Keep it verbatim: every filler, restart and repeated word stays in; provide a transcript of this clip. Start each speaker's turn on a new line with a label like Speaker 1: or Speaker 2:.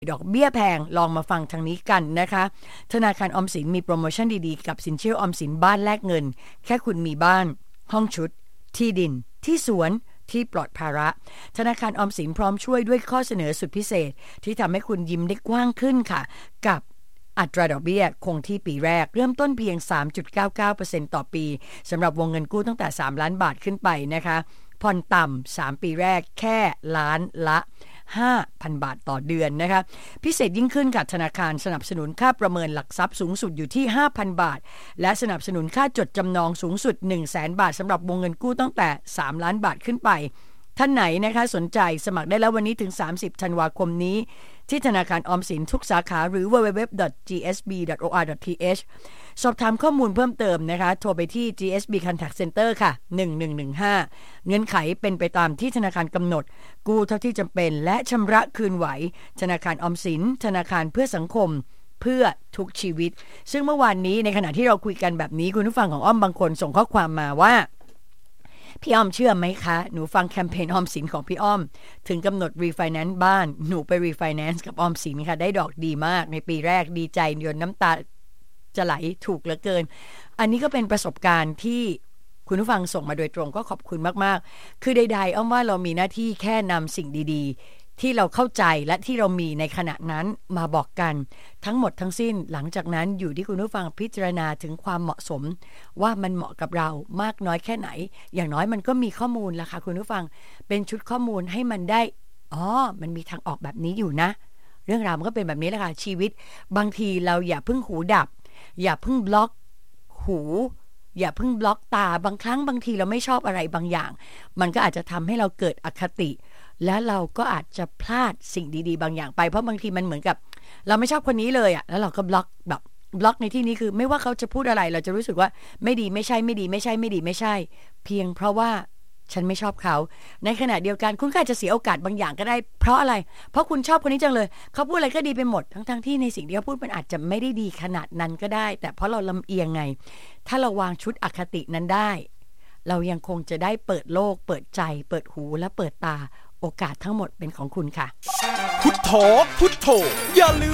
Speaker 1: ดอกเบี้ยแพงลองมาฟังทางนี้กันนะคะธนาคารออมสินมีโปรโมชั่นดีๆกับสินเชื่อออมสินบ้านแลกเงินแค่คุณมีบ้านห้องชุดที่ดินที่สวนที่ปลอดภาระธนาคารออมสินพร้อมช่วยด้วยข้อเสนอสุดพิเศษที่ทำให้คุณยิ้มได้กว้างขึ้นค่ะกับอัตราดอกเบี้ยคงที่ปีแรกเริ่มต้นเพียง สามจุดเก้าเก้าเปอร์เซ็นต์ ต่อปีสำหรับวงเงินกู้ตั้งแต่สามล้านบาทขึ้นไปนะคะผ่อนต่ำสามปีแรกแค่ล้านละห้าพัน บาทต่อเดือนนะคะพิเศษยิ่งขึ้นกับธนาคารสนับสนุนค่าประเมินหลักทรัพย์สูงสุดอยู่ที่ ห้าพัน บาทและสนับสนุนค่าจดจำนองสูงสุด หนึ่งแสน บาทสำหรับวงเงินกู้ตั้งแต่สามล้านบาทขึ้นไปท่านไหนนะคะสนใจสมัครได้แล้ววันนี้ถึงสามสิบธันวาคมนี้ที่ธนาคารออมสินทุกสาขาหรือ ดับเบิลยู ดับเบิลยู ดับเบิลยู ดอท จี เอส บี ดอท โอ อาร์ ดอท ที เอช สอบถามข้อมูลเพิ่มเติมนะคะโทรไปที่ จี เอส บี Contact Center ค่ะหนึ่งหนึ่งหนึ่งห้าเงื่อนไขเป็นไปตามที่ธนาคารกำหนดกู้เท่าที่จำเป็นและชำระคืนไหวธนาคารออมสินธนาคารเพื่อสังคมเพื่อทุกชีวิตซึ่งเมื่อวานนี้ในขณะที่เราคุยกันแบบนี้คุณผู้ฟังของอ้อมบางคนส่งข้อความมาว่าพี่อ้อมเชื่อไหมคะหนูฟังแคมเปญออมสินของพี่อ้อมถึงกำหนดรีไฟแนนซ์บ้านหนูไปรีไฟแนนซ์กับออมสินค่ะได้ดอกดีมากในปีแรกดีใจจนน้ำตาจะไหลถูกเหลือเกินอันนี้ก็เป็นประสบการณ์ที่คุณผู้ฟังส่งมาโดยตรงก็ขอบคุณมากๆคือใดๆอ้อมว่าเรามีหน้าที่แค่นำสิ่งดีๆที่เราเข้าใจและที่เรามีในขณะนั้นมาบอกกันทั้งหมดทั้งสิ้นหลังจากนั้นอยู่ที่คุณผู้ฟังพิจารณาถึงความเหมาะสมว่ามันเหมาะกับเรามากน้อยแค่ไหนอย่างน้อยมันก็มีข้อมูลล่ะค่ะคุณผู้ฟังเป็นชุดข้อมูลให้มันได้อ๋อมันมีทางออกแบบนี้อยู่นะเรื่องราวมันก็เป็นแบบนี้แหละค่ะชีวิตบางทีเราอย่าเพิ่งหูดับอย่าเพิ่งบล็อกหูอย่าเพิ่งบล็อกตาบางครั้งบางทีเราไม่ชอบอะไรบางอย่างมันก็อาจจะทำให้เราเกิดอคติและเราก็อาจจะพลาดสิ่งดีๆบางอย่างไปเพราะบางทีมันเหมือนกับเราไม่ชอบคนนี้เลยอ่ะแล้วเราก็บล็อกแบบบล็อกในที่นี้คือไม่ว่าเขาจะพูดอะไรเราจะรู้สึกว่าไม่ดีไม่ใช่ไม่ดีไม่ใช่ไม่ดีไม่ใช่เพียงเพราะว่าฉันไม่ชอบเขาในขณะเดียวกันคุณก็อาจจะเสียโอกาสบางอย่างก็ได้เพราะอะไรเพราะคุณชอบคนนี้จังเลยเขาพูดอะไรก็ดีไปหมดทั้งๆที่ในสิ่งที่เขาพูดมันอาจจะไม่ได้ดีขนาดนั้นก็ได้แต่เพราะเราลำเอียงไงถ้าเราวางชุดอคตินั้นได้เรายังคงจะได้เปิดโลกเปิดใจเปิดหูและเปิดตาโอกาสทั้งหมดเป็นของคุณค่ะ
Speaker 2: พุทโธพุทโธอย่าลืม